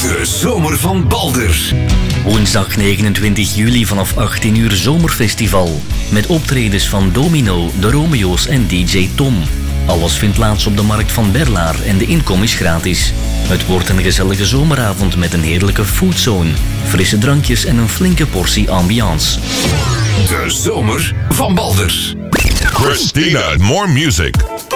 De zomer van Balders. Woensdag 29 juli vanaf 18 uur zomerfestival. Met optredens van Domino, de Romeo's en DJ Tom. Alles vindt plaats op de markt van Berlaar en de inkom is gratis. Het wordt een gezellige zomeravond met een heerlijke foodzone, frisse drankjes en een flinke portie ambiance. De zomer van Balders. Christina, more music.